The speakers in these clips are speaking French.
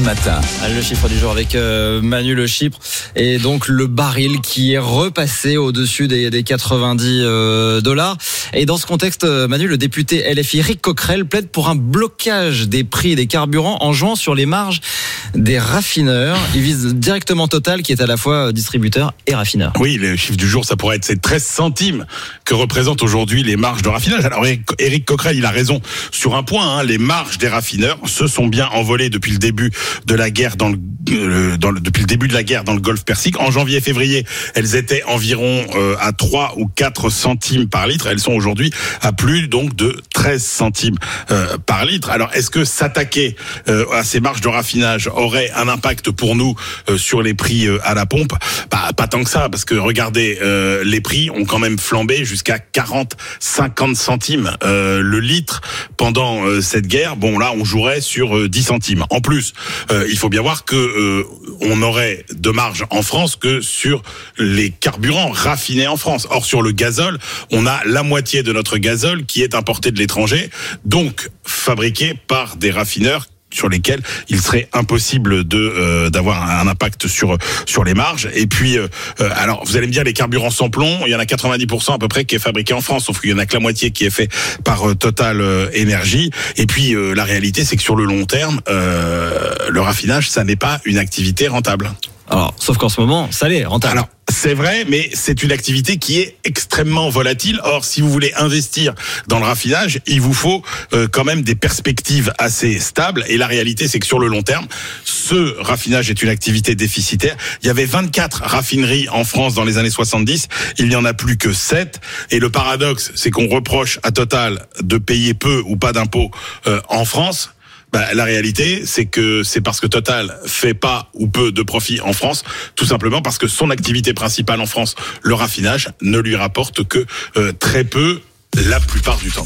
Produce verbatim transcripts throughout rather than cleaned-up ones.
Matin. Le chiffre du jour avec euh, Manu Le Chypre et donc le baril qui est repassé au-dessus des, des quatre-vingt-dix euh, dollars. Et dans ce contexte, Manu, le député L F I Éric Coquerel plaide pour un blocage des prix des carburants en jouant sur les marges des raffineurs. Il vise directement Total qui est à la fois distributeur et raffineur. Oui, le chiffre du jour, ça pourrait être ces treize centimes que représentent aujourd'hui les marges de raffinage. Alors Éric Coquerel, il a raison sur un point, hein, les marges des raffineurs se sont bien envolées depuis le début de la guerre dans le, euh, dans le depuis le début de la guerre dans le Golfe Persique. En janvier et février, elles étaient environ euh, à trois ou quatre centimes par litre. Elles sont aujourd'hui à plus donc de treize centimes euh, par litre. Alors est-ce que s'attaquer euh, à ces marges de raffinage aurait un impact pour nous euh, sur les prix euh, à la pompe? Bah, pas tant que ça, parce que regardez, euh, les prix ont quand même flambé jusqu'à quarante, cinquante centimes euh, le litre pendant euh, cette guerre. Bon, là, on jouerait sur euh, dix centimes. En plus, euh, il faut bien voir que euh, on aurait de marge en France que sur les carburants raffinés en France. Or, sur le gazole, on a la moitié de notre gazole qui est importé de l'étranger, donc fabriqué par des raffineurs sur lesquels il serait impossible de euh, d'avoir un impact sur sur les marges. Et puis euh, alors vous allez me dire, les carburants sans plomb, il y en a quatre-vingt-dix pour cent à peu près qui est fabriqué en France, sauf qu'il y en a que la moitié qui est fait par euh, Total euh, Énergie. Et puis euh, la réalité, c'est que sur le long terme, euh, le raffinage, ça n'est pas une activité rentable. Alors, sauf qu'en ce moment, ça l'est rentable. Alors, c'est vrai, mais c'est une activité qui est extrêmement volatile. Or, si vous voulez investir dans le raffinage, il vous faut euh, quand même des perspectives assez stables. Et la réalité, c'est que sur le long terme, ce raffinage est une activité déficitaire. Il y avait vingt-quatre raffineries en France dans les années soixante-dix. Il n'y en a plus que sept. Et le paradoxe, c'est qu'on reproche à Total de payer peu ou pas d'impôts euh, en France. Bah, la réalité, c'est que c'est parce que Total fait pas ou peu de profit en France, tout simplement parce que son activité principale en France, le raffinage, ne lui rapporte que euh, très peu la plupart du temps.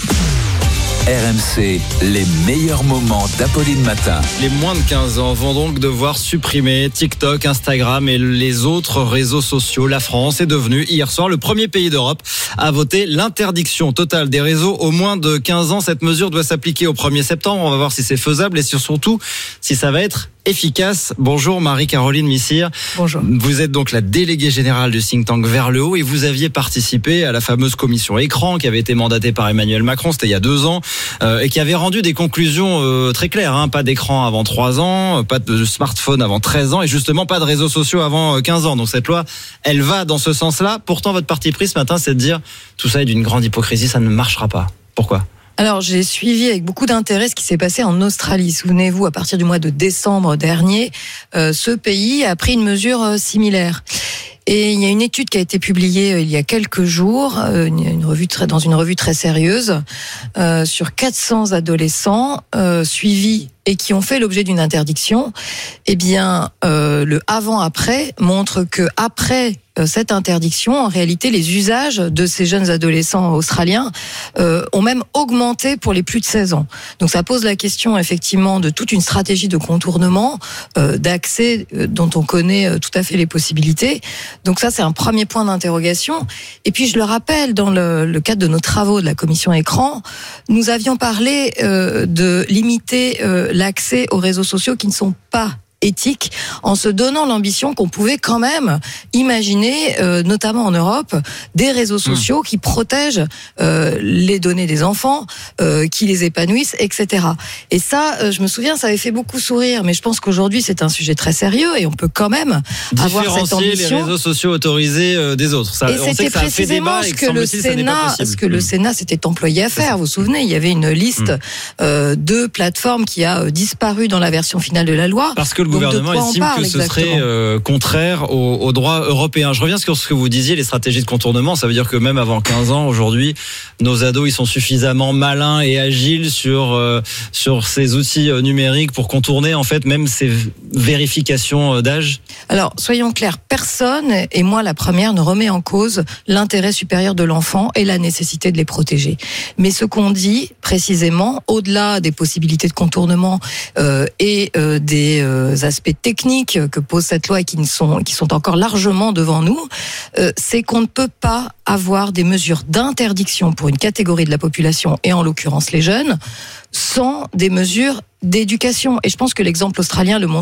R M C, les meilleurs moments d'Apolline Matin. Les moins de quinze ans vont donc devoir supprimer TikTok, Instagram et les autres réseaux sociaux. La France est devenue hier soir le premier pays d'Europe à voter l'interdiction totale des réseaux aux moins de quinze ans. Cette mesure doit s'appliquer au premier septembre. On va voir si c'est faisable et surtout si ça va être efficace. Bonjour Marie-Caroline Missire. Bonjour. Vous êtes donc la déléguée générale du think tank Vers le Haut et vous aviez participé à la fameuse commission écran qui avait été mandatée par Emmanuel Macron, c'était il y a deux ans, euh, et qui avait rendu des conclusions euh, très claires. Hein. Pas d'écran avant trois ans, pas de smartphone avant treize ans et justement pas de réseaux sociaux avant quinze ans. Donc cette loi, elle va dans ce sens-là. Pourtant, votre parti pris ce matin, c'est de dire tout ça est d'une grande hypocrisie, ça ne marchera pas. Pourquoi ? Alors, j'ai suivi avec beaucoup d'intérêt ce qui s'est passé en Australie. Souvenez-vous, à partir du mois de décembre dernier, euh, ce pays a pris une mesure euh, similaire. Et il y a une étude qui a été publiée euh, il y a quelques jours, euh, une revue très, dans une revue très sérieuse, euh, sur quatre cents adolescents euh, suivis et qui ont fait l'objet d'une interdiction. Eh bien, euh, le avant-après montre que après euh, cette interdiction, en réalité, les usages de ces jeunes adolescents australiens euh, ont même augmenté pour les plus de seize ans. Donc, ça pose la question effectivement de toute une stratégie de contournement, euh, d'accès euh, dont on connaît euh, tout à fait les possibilités. Donc ça, c'est un premier point d'interrogation. Et puis, je le rappelle, dans le, le cadre de nos travaux de la commission écran, nous avions parlé euh, de limiter euh, l'accès aux réseaux sociaux qui ne sont pas éthique, en se donnant l'ambition qu'on pouvait quand même imaginer, euh, notamment en Europe, des réseaux sociaux mmh. qui protègent euh, les données des enfants, euh, qui les épanouissent, et cetera. Et ça, euh, je me souviens, ça avait fait beaucoup sourire, mais je pense qu'aujourd'hui, c'est un sujet très sérieux et on peut quand même avoir cette ambition. Différencier les réseaux sociaux autorisés euh, des autres. Ça, et on c'était sait que ça précisément a fait ce débat que le Sénat, ce que le mmh. Sénat s'était employé à faire. Vous vous souvenez, il y avait une liste mmh. euh, de plateformes qui a euh, disparu dans la version finale de la loi. Parce que le gouvernement estime que ce serait euh, contraire au, au droit européen. Je reviens sur ce que vous disiez, les stratégies de contournement. Ça veut dire que même avant quinze ans, aujourd'hui, nos ados, ils sont suffisamment malins et agiles sur euh, sur ces outils euh, numériques pour contourner en fait même ces vérifications euh, d'âge. Alors, soyons clairs, personne, et moi la première, ne remet en cause l'intérêt supérieur de l'enfant et la nécessité de les protéger. Mais ce qu'on dit précisément, au-delà des possibilités de contournement euh, et euh, des euh, aspects techniques que pose cette loi et qui, ne sont, qui sont encore largement devant nous, euh, c'est qu'on ne peut pas avoir des mesures d'interdiction pour une catégorie de la population, et en l'occurrence les jeunes, sans des mesures d'éducation. Et je pense que l'exemple australien le montre